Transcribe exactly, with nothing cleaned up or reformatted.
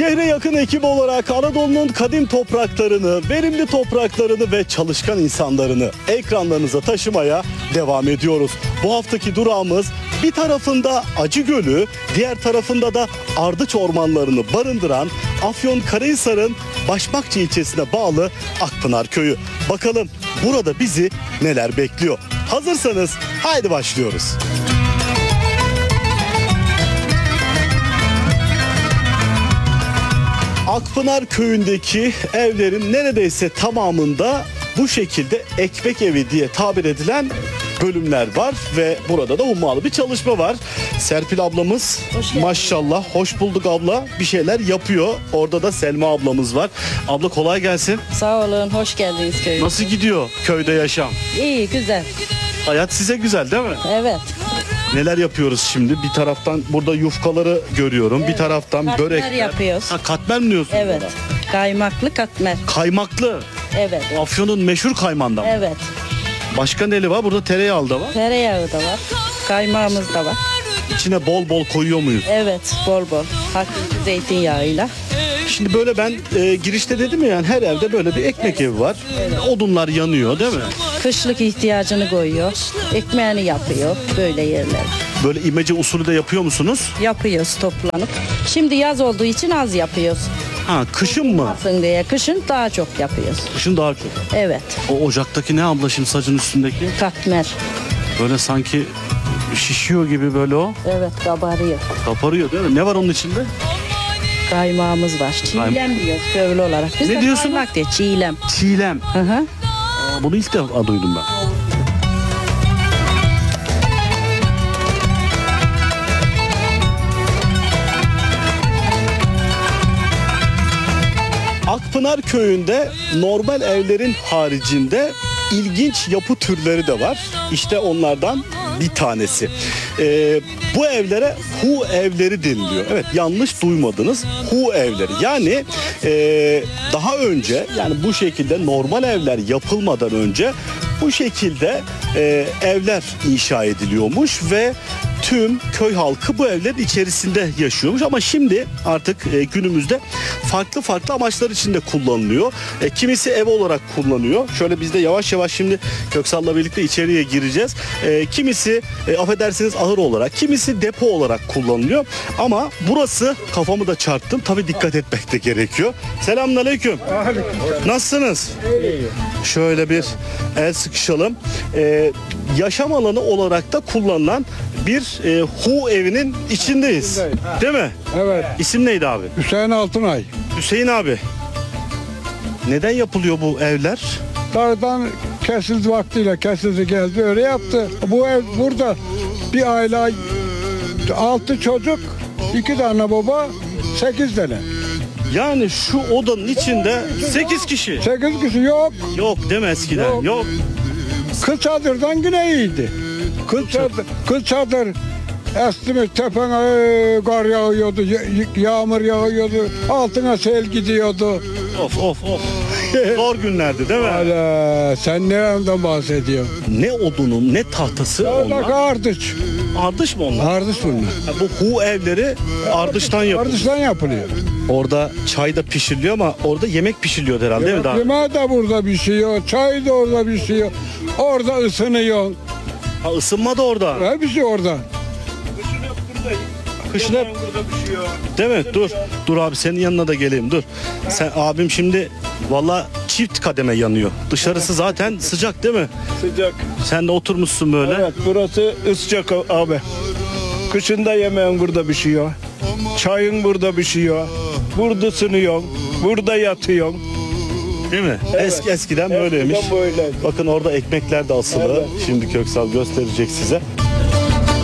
Şehre yakın ekip olarak Anadolu'nun kadim topraklarını, verimli topraklarını ve çalışkan insanlarını ekranlarınıza taşımaya devam ediyoruz. Bu haftaki durağımız bir tarafında Acıgöl'ü, diğer tarafında da Ardıç ormanlarını barındıran Afyonkarahisar'ın Başmakçı ilçesine bağlı Akpınar Köyü. Bakalım burada bizi neler bekliyor? Hazırsanız haydi başlıyoruz. Akpınar Köyü'ndeki evlerin neredeyse tamamında bu şekilde ekmek evi diye tabir edilen bölümler var ve burada da hummalı bir çalışma var. Serpil ablamız maşallah, hoş bulduk abla, bir şeyler yapıyor. Orada da Selma ablamız var. Abla kolay gelsin. Sağ olun, hoş geldiniz köyüme. Nasıl gidiyor köyde yaşam? İyi, güzel. Hayat size güzel değil mi? Evet. Neler yapıyoruz şimdi? Bir taraftan burada yufkaları görüyorum. Evet. Bir taraftan Katmer börekler. yapıyoruz. Ha, katmer mi diyorsun? Evet. bana? Kaymaklı katmer. Kaymaklı. Evet. Afyon'un meşhur kaymağından mı? Evet. Başka neli var? Burada tereyağı da var. Tereyağı da var. Kaymağımız da var. İçine bol bol koyuyor muyuz? Evet, bol bol. Hakiki zeytinyağıyla. Şimdi böyle ben e, girişte dedim ya, yani her evde böyle bir ekmek evi var. Odunlar yanıyor değil mi? Kışlık ihtiyacını koyuyor. Ekmeğini yapıyor böyle yerler. Böyle imece usulü de yapıyor musunuz? Yapıyoruz toplanıp. Şimdi yaz olduğu için az yapıyoruz. Ha, kışın mı? Olsun diye kışın daha çok yapıyoruz. Kışın daha çok. Evet. O ocaktaki ne abla şimdi sacın üstündeki? Katmer. Böyle sanki şişiyor gibi böyle o. Evet, kabarıyor. Kaparıyor değil mi? Ne var onun içinde? Kaymağımız var. Çiğlem diyoruz köylü olarak. Biz Ne de diyorsunuz? kaymak diye çiğlem. Çiğlem. Hı hı. Aa, bunu ilk defa duydum ben. Akpınar Köyü'nde normal evlerin haricinde ilginç yapı türleri de var. İşte onlardan bir tanesi. Ee, bu evlere hu evleri deniliyor. Evet, yanlış duymadınız. Hu evleri. Yani e, daha önce, yani bu şekilde normal evler yapılmadan önce bu şekilde e, evler inşa ediliyormuş ve tüm köy halkı bu evlerin içerisinde yaşıyormuş. Ama şimdi artık e, günümüzde farklı farklı amaçlar için de kullanılıyor. E, kimisi ev olarak kullanıyor. Şöyle biz de yavaş yavaş şimdi Köksal'la birlikte içeriye gireceğiz. E, kimisi e, affedersiniz ahır olarak, kimisi depo olarak kullanılıyor. Ama burası, kafamı da çarptım. Tabii dikkat etmek de gerekiyor. Selamünaleyküm. Nasılsınız? Şöyle bir el sıkışalım. E, yaşam alanı olarak da kullanılan bir e, hu evinin içindeyiz. Değil mi? Evet. İsim neydi abi? Hüseyin Altınay. Hüseyin abi. Neden yapılıyor bu evler? Dardan kesildi, vaktiyle kesildi, geldi, öyle yaptı. Bu ev burada bir aile, altı çocuk, iki tane baba, sekiz tane. Yani şu odanın içinde sekiz kişi. Sekiz kişi yok. Yok değil mi eskiden? Yok. Yok. Kız çadırdan yine iyiydi. Kız çadır, kız çadır esti mi tepene ee, kar yağıyordu, y- yağmur yağıyordu, altına sel gidiyordu. Of of of. Zor günlerdi değil mi? Hala sen nereden bahsediyorsun? Ne odunun ne tahtası Orada onlar? ardıç. Ardış mı onlar? Ardıç bunlar. Ha, bu hu evleri ardıştan yapılıyor. Ardıştan yapılıyor. Orada çay da pişiriliyor ama orada yemek pişiriliyor herhalde değil mi? Daha? Yemek de burada pişiyor, çay da orada pişiyor. Orada ısınıyor. Ha, ısınma da orada. Hepsi orada. Kışın hep değil mi? Dur. Dur abi, senin yanına da geleyim. Dur. Sen abim şimdi valla çift kademe yanıyor. Dışarısı zaten sıcak değil mi? Sıcak. Sen de oturmuşsun böyle. Evet, burası ıscak abi. Kışında yemeğin burada pişiyor. Çayın burada pişiyor. Burada ısınıyorsun. Burada yatıyorsun. Değil mi? Evet. Eski eskiden böyleymiş. Eskiden böyle. Bakın orada ekmekler de asılı. Evet. Şimdi Köksal gösterecek size.